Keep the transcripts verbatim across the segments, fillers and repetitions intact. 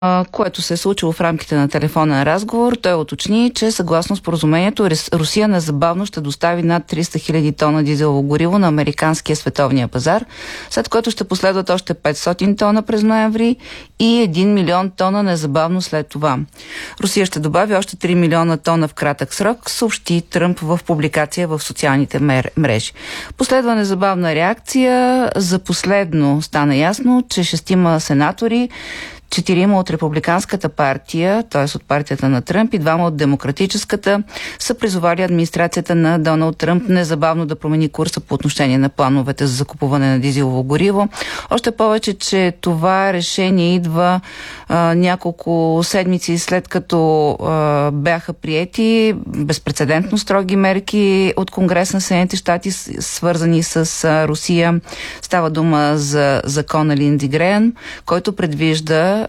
което се е случило в рамките на телефонен разговор. Той уточни, че съгласно споразумението Русия незабавно ще достави над триста хиляди тона дизелово гориво на американския световния пазар, след което ще последват още петстотин тона през ноември и един милион тона незабавно след това. Русия ще добави още три милиона тона в кратък срок, съобщи Тръмп в публикация в социалните мрежи. Последва незабавна реакция. За последно стана ясно, че шестима сенатори, четирима от републиканската партия, т.е. от партията на Тръмп, и двама от демократическата, са призовали администрацията на Доналд Тръмп незабавно да промени курса по отношение на плановете за закупуване на дизелово гориво. Още повече, че това решение идва а, няколко седмици след като а, бяха приети безпрецедентно строги мерки от Конгрес на Съединените щати, свързани с а, Русия. Става дума за закона Линдси Греъм, който предвижда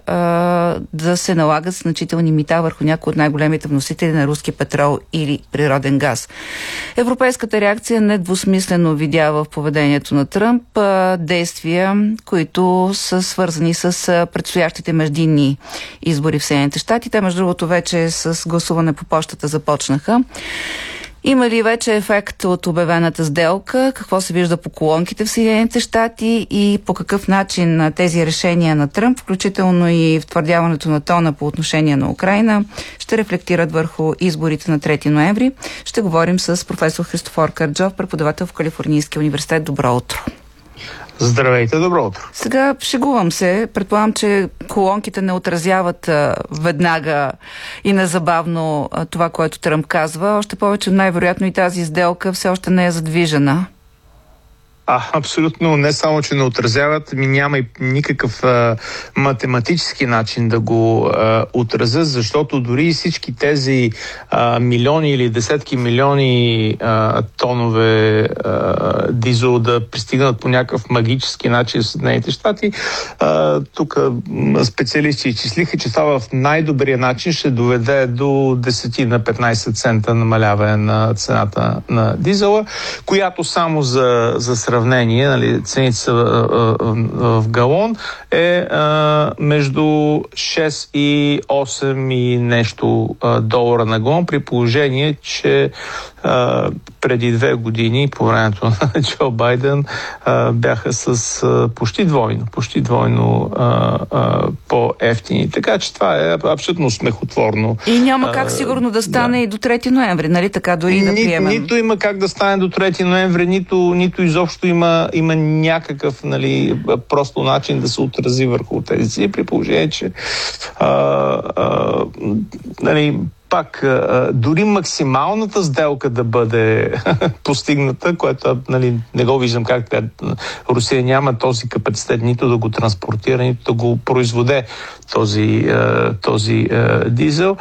да се налагат значителни мита върху някои от най-големите вносители на руски петрол или природен газ. Европейската реакция недвусмислено видя в поведението на Тръмп действия, които са свързани с предстоящите междинни избори в Съединените щати. Те, между другото, вече с гласуване по пощата започнаха. Има ли вече ефект от обявената сделка? Какво се вижда по колонките в Съединените щати и по какъв начин тези решения на Тръмп, включително и втвърдяването на тона по отношение на Украйна, ще рефлектират върху изборите на трети ноември? Ще говорим с професор Христофор Карджов, преподавател в Калифорнийския университет. Добро утро! Здравейте, добро утро. Сега шегувам се. Предполагам, че колонките не отразяват а, веднага и незабавно а, това, което Тръмп казва. Още повече, най-вероятно и тази сделка все още не е задвижена. А, абсолютно не само, че не отразяват, ми няма и никакъв а, математически начин да го а, отразят, защото дори всички тези а, милиони или десетки милиони а, тонове а, дизел да пристигнат по някакъв магически начин в Съединените щати, тук специалисти изчислиха, че това в най-добрия начин ще доведе до десет на петнайсет цента намаляване на цената на дизела, която само за, за сравнение, нали, цените са в, в галон, е а, между шест и осем и нещо а, долара на галон, при положение, че а, преди две години, по времето на Джо Байден, а, бяха с а, почти двойно, почти двойно а, а, по-ефтини. Така че това е абсолютно смехотворно. И няма как сигурно да стане да. и до трети ноември, нали така, дори Ни, да приемем? Ни, нито има как да стане до трети ноември, нито, нито изобщо има, има някакъв, нали, просто начин да се отрази върху тези цифри, при положение, че а, а, нали, пак, дори максималната сделка да бъде постигната, което, нали, не го виждам как тя, Русия няма този капацитет нито да го транспортира, нито да го произведе този, този дизел.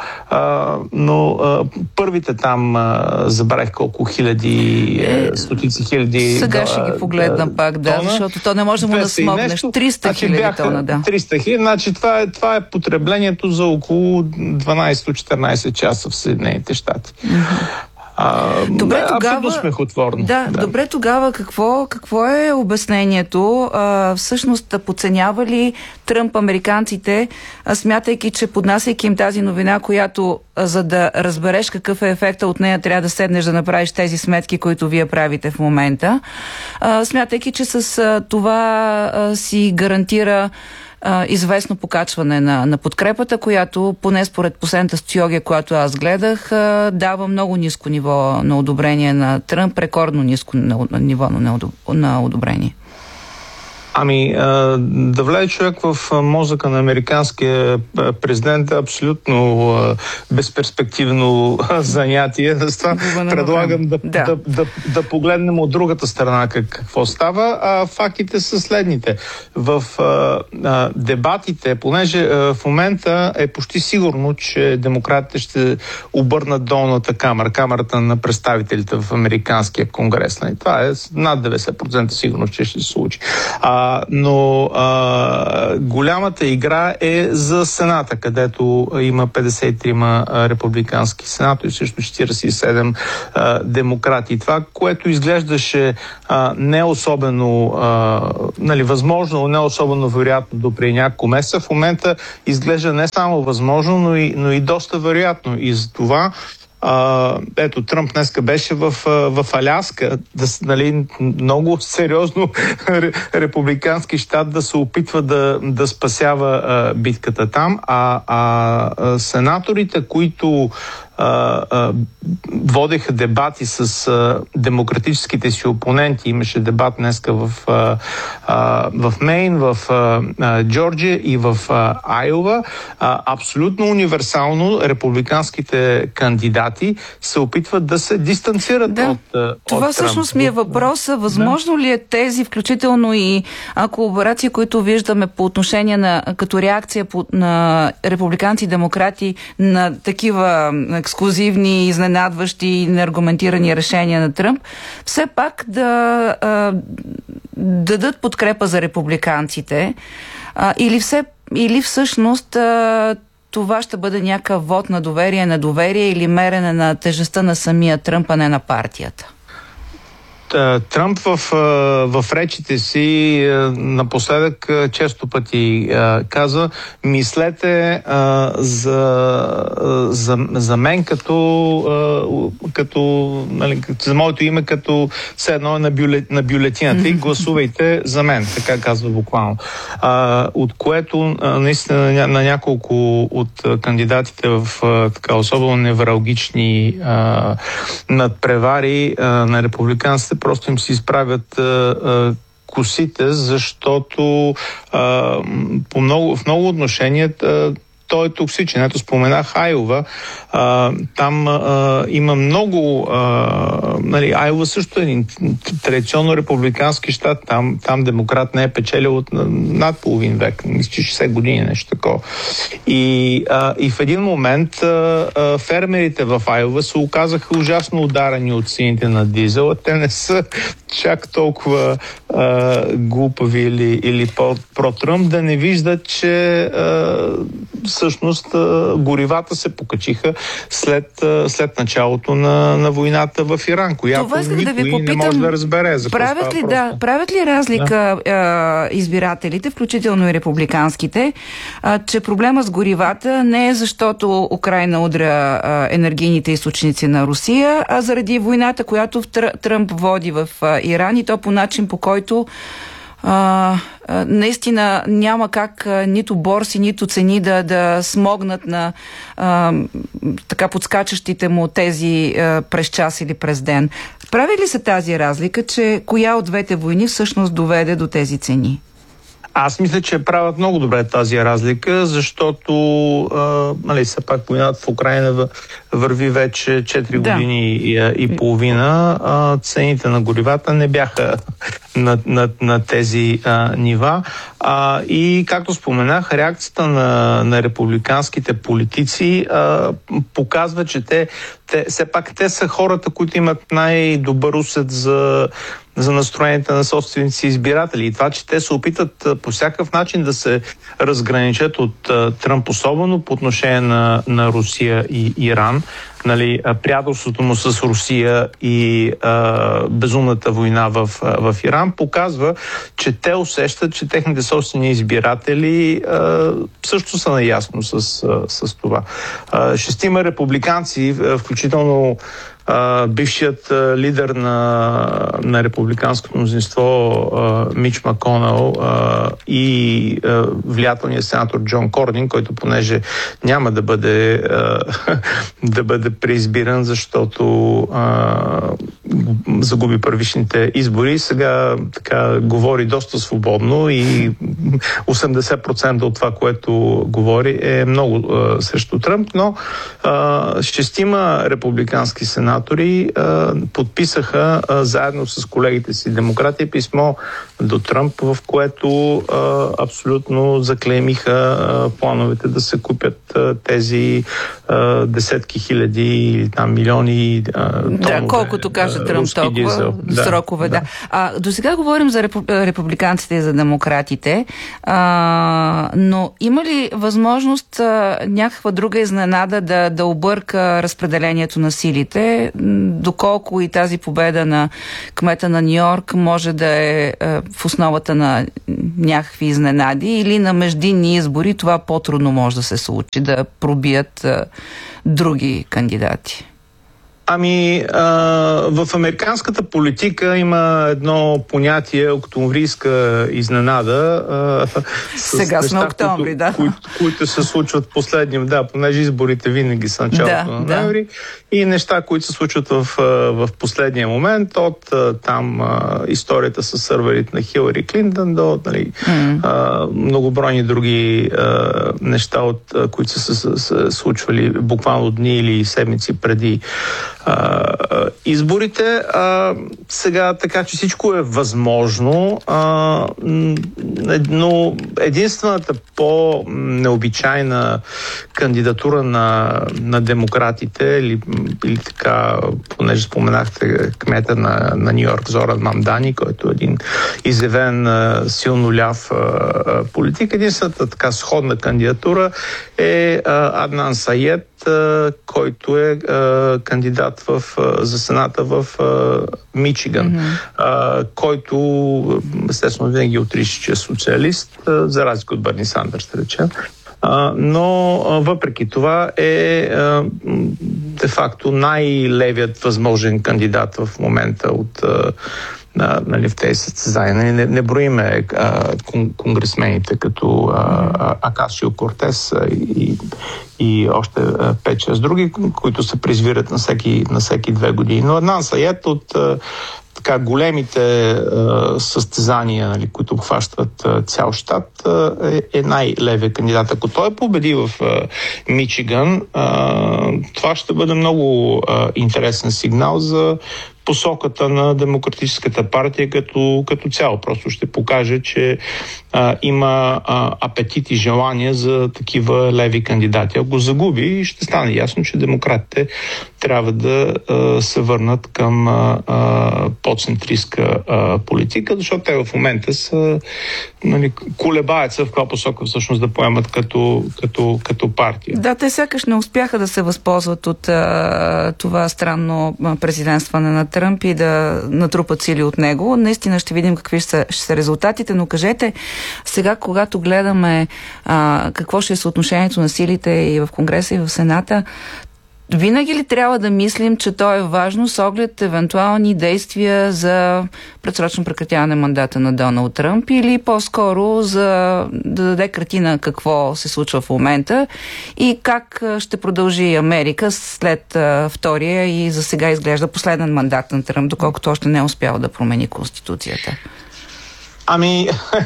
Но първите там забравих колко хиляди, стотици хиляди. Сега ще ги погледна да, пак, да, тона, защото то не може да му насмогнеш. триста хиляди тона, да. триста хиляди, значи това е, това е потреблението за около дванайсет-четиринайсет часа в Съединените щати. Mm-hmm. А, добре, тогава, абсолютно смехотворно. Да, да. Добре, тогава какво, какво е обяснението? А, всъщност подценява ли Тръмп американците, а, смятайки, че поднасяйки им тази новина, която а, за да разбереш какъв е ефекта от нея, трябва да седнеш да направиш тези сметки, които вие правите в момента, а, смятайки, че с а, това а, си гарантира Uh, известно покачване на, на подкрепата, която поне според последната социология, която аз гледах, uh, дава много ниско ниво на одобрение на Тръмп, рекордно ниско на, на ниво на, на одобрение. Ами, да влезе човек в мозъка на американския президент е абсолютно безперспективно занятие. С това предлагам да, да. Да, да, да погледнем от другата страна как, какво става. А фактите са следните. В а, дебатите, понеже а, в момента е почти сигурно, че демократите ще обърнат долната камера, камерата на представителите в американския конгрес. Това е над деветдесет процента сигурно, че ще се случи. А, А, но а, голямата игра е за Сената, където има петдесет и три републикански сенатори, също четиридесет и седем а, демократи. Това, което изглеждаше а, не особено а, нали, възможно, не особено вероятно до преди няколко месеца, в момента изглежда не само възможно, но и, но и доста вероятно. И за това Uh, ето, Тръмп днеска беше в, в Аляска, да, нали, много сериозно републикански щат да се опитва да, да спасява uh, битката там, а, а сенаторите, които Uh, uh, водеха дебати с uh, демократическите си опоненти. Имаше дебат днеска в, uh, uh, в Мейн, в uh, uh, Джорджия и в uh, Айова. Uh, абсолютно универсално републиканските кандидати се опитват да се дистанцират да. от uh, Това от всъщност ми е въпроса. Възможно да. ли е тези, включително и колаборации, които виждаме по отношение на, като реакция по, на републиканци и демократи на такива ексклузивни, изненадващи и неаргументирани решения на Тръмп, все пак да а, дадат подкрепа за републиканците а, или, все, или всъщност а, това ще бъде някакъв вод на доверие, на доверие или мерене на тежестта на самия Тръмп, а не на партията? Тръмп в, в речите си напоследък често пъти каза: мислете за, за, за мен като, като нали, за моето име като все едно на, бюлет, на бюлетината и гласувайте за мен, така казва буквално. От което наистина на, на няколко от кандидатите в така особено невралгични надпревари на републиканците просто им се изправят а, а, косите, защото а, по много, в много отношения а, той е токсичен. Ето споменах Айова. А, там а, има много... А, нали, Айова също е един традиционно републикански щат. Там, там демократ не е печелил от над половин век. Мисля, шестдесет години, нещо такова. И, а, и в един момент а, а, фермерите в Айова се оказаха ужасно ударени от цените на дизела. Те не са чак толкова а, глупави или, или про-Тръмп да не виждат, че а, всъщност горивата се покачиха след, след началото на, на войната в Иран, която никой да ви попитам, не може да разбере. За правят, ли, да, правят ли разлика да. а, избирателите, включително и републиканските, а, че проблема с горивата не е защото Украйна удря а, енергийните източници на Русия, а заради войната, която в Тръмп води в а, Иран, и то по начин, по който А, а, наистина няма как а, нито борси, нито цени да, да смогнат на а, така подскачащите му тези а, през час или през ден. Прави ли се тази разлика, че коя от двете войни всъщност доведе до тези цени? Аз мисля, че правят много добре тази разлика, защото а, нали, все пак войната в Украйна върви вече четири да. години и, и половина. А, цените на горивата не бяха на, на, на тези а, нива. А, и, както споменах, реакцията на, на републиканските политици а, показва, че те, те, все пак те са хората, които имат най-добър усет за за настроенията на собствените си избиратели. И това, че те се опитат по всякакъв начин да се разграничат от Тръмп, особено по отношение на, на Русия и Иран, нали, приятелството му с Русия и а, безумната война в, в Иран, показва, че те усещат, че техните собствени избиратели а, също са наясно с, с това. А, шестима републиканци, включително Uh, бившият uh, лидер на, на републиканското мнозинство uh, Мич Маконел uh, и uh, влиятелният сенатор Джон Корнин, който понеже няма да бъде uh, да бъде преизбиран, защото uh, загуби първичните избори, сега така говори доста свободно и осемдесет процента от това, което говори, е много uh, срещу Тръмп, но uh, шестима републикански сенатори сенатори а, подписаха а, заедно с колегите си демократи писмо до Тръмп, в което а, абсолютно заклеймиха а, плановете да се купят а, тези а, десетки хиляди или там милиони а, тонове. Да, колкото каже Тръмп, толкова дизел. срокове, да. да. А, до сега говорим за репу, републиканците и за демократите, а, но има ли възможност а, някаква друга изненада да, да обърка разпределението на силите, доколко и тази победа на кмета на Ню-Йорк може да е а, в основата на някакви изненади, или на междинни избори това по-трудно може да се случи, да пробият а, други кандидати? Ами, а, в американската политика има едно понятие октомврийска изненада. А, Сега сме октомври, които, да. Които, които се случват последния, да, понеже изборите винаги са началото да, на ноември, да. И неща, които се случват в, в последния момент, от там историята с сървърите на Хилари Клинтън до нали, mm. а, многобройни други а, неща, от, а, които са се, се случвали буквално дни или седмици преди Uh, изборите. Uh, сега, така че всичко е възможно, uh, но единствената по-необичайна кандидатура на, на демократите, или, или така, понеже споменахте кмета на, на Ню-Йорк Зоран Мамдани, който е един изявен uh, силно ляв uh, политик, единствената така сходна кандидатура е uh, Аднан Саед, който е а, кандидат в, а, за Сената в а, Мичиган, mm-hmm. а, който естествено винаги отрича, че е социалист, а, за разлика от Бърни Сандърс, да речем. А, но а, въпреки това е а, де-факто най-левият възможен кандидат в момента от а, на, нали, в тези състезания. Нали, не, не броиме а, кон, конгресмените като а, Акасио Кортес а, и, и още пет-шест други, които се призвират на всеки, на всеки две години. Но Аднан Саед от а, така големите а, състезания, нали, които обхващат а, цял щат, а, е, е най-левия кандидат. Ако той победи в а, Мичиган, а, това ще бъде много а, интересен сигнал за посоката на Демократическата партия като, като цяло. Просто ще покаже, че а, има а, апетит и желание за такива леви кандидати. Ако го загуби, ще стане ясно, че демократите трябва да а, се върнат към а, а, по-центристка а, политика, защото те в момента са нали, колебаят се в каква посока всъщност да поемат като, като, като партия. Да, те сякаш не успяха да се възползват от а, това странно президентстване на Тръмп и да натрупат сили от него. Наистина ще видим какви ще са, ще са резултатите, но кажете сега, когато гледаме а, какво ще е съотношението на силите и в Конгреса, и в Сената, винаги ли трябва да мислим, че то е важно с оглед евентуални действия за предсрочно прекратяване мандата на Доналд Тръмп, или по-скоро за да даде картина какво се случва в момента и как ще продължи Америка след а, втория и за сега изглежда последен мандат на Тръмп, доколкото още не е успял да промени Конституцията? Ами,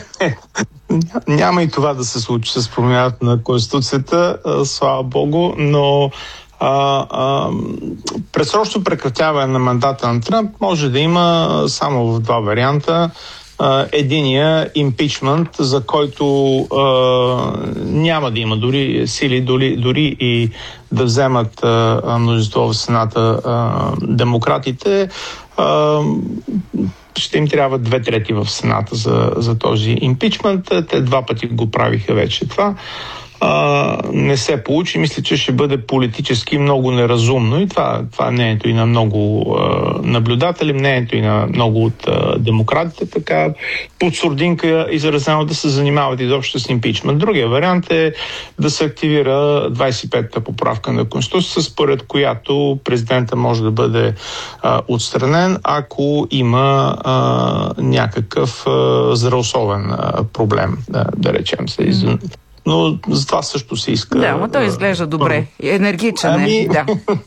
няма и това да се случи с промяната на Конституцията, слава Богу, но А, а, предсрочно прекратяване на мандата на Тръмп може да има само в два варианта. А, единия импичмент, за който а, няма да има дори сили, дори, дори и да вземат а, множество в Сената а, демократите. А, ще им трябва две трети в Сената за, за този импичмент. Те два пъти го правиха вече това. Uh, не се получи. Мисля, че ще бъде политически много неразумно и това, това е мнението и на много uh, наблюдатели, мнението и на много от uh, демократите, така под сурдинка изразено да се занимават изобщо с импичмент. Другия вариант е да се активира двадесет и пета поправка на Конституцията, според която президента може да бъде uh, отстранен, ако има uh, някакъв uh, здравословен uh, проблем, да, да речем се. Mm-hmm. Но за това също се иска. Да, но той изглежда добре. Енергичен е. Ами, да.